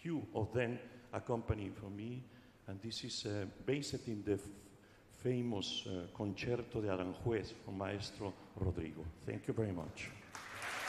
few of them accompanying for me, and this is based in the famous Concerto de Aranjuez from Maestro Rodrigo. Thank you very much.